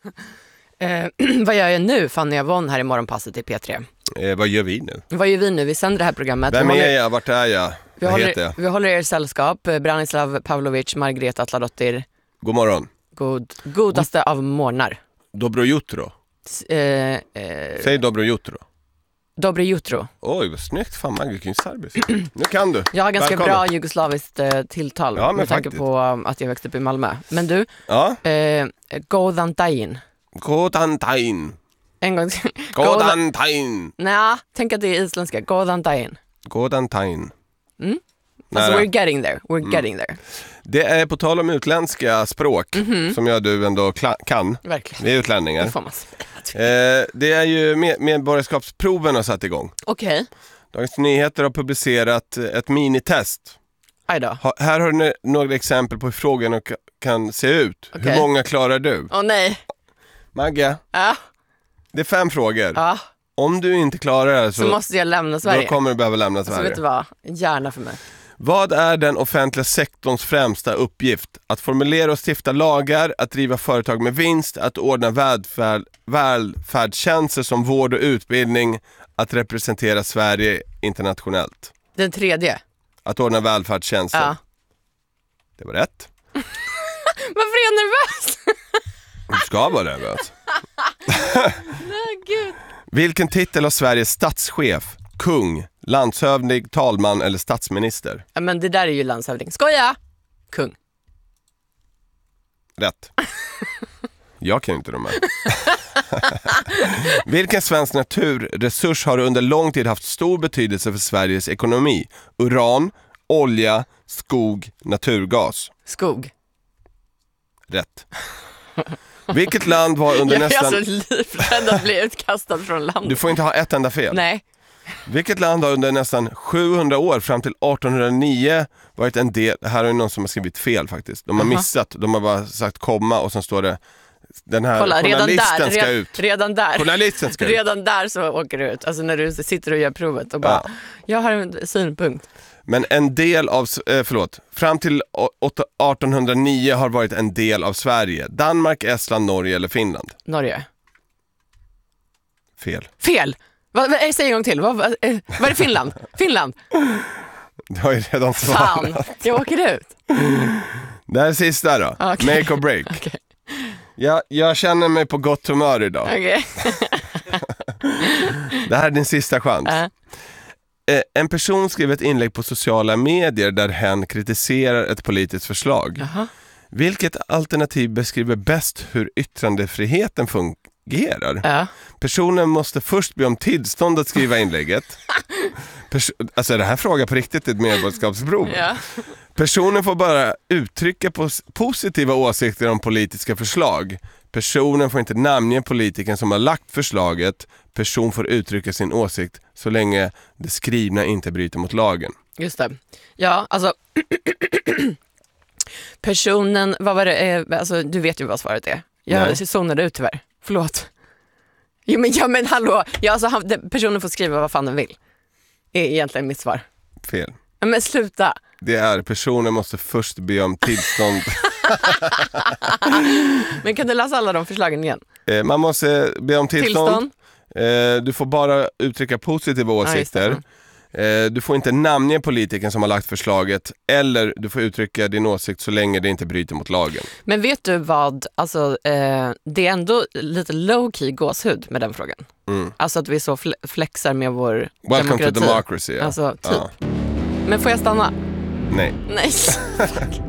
Vad gör jag nu? Fanny Avon här i morgonpasset i P3. Vad gör vi nu? Vad gör vi nu? Vi sänder det här programmet. Vem är jag? Vart är jag? Vad heter jag? Vi håller er sällskap. Branislav Pavlovic, Margareta Atladottir. God morgon. Godaste av morgnar. Dobro jutro. Säg dobro jutro. Dobre jutro. Oj, vad snyggt. Fan, Maggie kan ju serbiska. Nu kan du. Jag har ganska Välkommen. bra jugoslaviskt tilltal med tanke på att jag växte upp i Malmö. Men du, Godantain. Godantain. En gång till. Godantain. Nej, tänk att det är isländska. Godantain. Godantain. Alltså, we're getting there. We're getting there. Det är på tal om utländska språk som du ändå kan. Verkligen. Vi är utlänningar. Det får man säga. Det är ju medborgarskapsproven har satt igång. Okej. Dagens Nyheter har publicerat ett minitest. Aj då. Här har du några exempel på hur frågan kan se ut. Okay. Hur många klarar du? Nej. Magge, det är 5 frågor. Ja. Om du inte klarar det så måste jag lämna Sverige. Då kommer du behöva lämna Sverige. Vet du vad? Gärna för mig. Vad är den offentliga sektorns främsta uppgift? Att formulera och stifta lagar, att driva företag med vinst, att ordna välfärdstjänster som vård och utbildning, att representera Sverige internationellt. Den tredje. Att ordna välfärdstjänster. Ja. Det var rätt. Varför är jag nervös? Du ska vara nervös. Nej, gud. Vilken titel har Sveriges statschef? Kung, landshövding, talman eller statsminister? Ja, men det där är ju landshövding. Skoja! Kung. Rätt. Jag kan ju inte de här. Vilken svensk naturresurs har under lång tid haft stor betydelse för Sveriges ekonomi? Uran, olja, skog, naturgas. Skog. Rätt. Vilket land var under nästan... Jag är så livrädd att bli utkastad från landet. Du får inte ha ett enda fel. Nej. Vilket land har under nästan 700 år fram till 1809 varit en del... Här är någon som har skrivit fel faktiskt. De har missat. De har bara sagt komma och sen står det... Den här journalisten ska ut. Redan där. Journalisten ska ut. Redan där så åker du ut. Alltså när du sitter och gör provet och bara... Jag har en synpunkt. Men en del av... Fram till 1809 har varit en del av Sverige. Danmark, Estland, Norge eller Finland? Norge. Fel. Säg en gång till. Vad är det Finland? Finland. Du har ju redan svarat. Fan, jag åker ut. Det här är sista då. Okay. Make or break. Okay. Jag känner mig på gott humör idag. Okay. Det här är din sista chans. En person skriver ett inlägg på sociala medier där hen kritiserar ett politiskt förslag. Vilket alternativ beskriver bäst hur yttrandefriheten fungerar? Personen måste först be om tillstånd att skriva inlägget. Alltså det här frågar på riktigt ett medborgarskapsprov. Personen får bara uttrycka positiva åsikter om politiska förslag. Personen får inte namnge politikern som har lagt förslaget. Person får uttrycka sin åsikt så länge det skrivna inte bryter mot lagen. Just det. Ja, alltså personen, vad var det? Alltså du vet ju vad svaret är. Jag zonade ut tyvärr. Förlåt. Ja men hallå. Alltså, personen får skriva vad fan den vill. Är egentligen mitt svar. Fel. Men sluta. Det är personen måste först be om tillstånd. Men kan du läsa alla de förslagen igen? Man måste be om tillstånd. Du får bara uttrycka positiva åsikter. Du får inte namnge politikern som har lagt förslaget. Eller du får uttrycka din åsikt så länge det inte bryter mot lagen. Men vet du vad? Alltså, det är ändå lite low-key gåshud med den frågan. Alltså att vi så flexar med vår Welcome demokrati. to democracy. Alltså, typ. Men får jag stanna? Nej. Nej.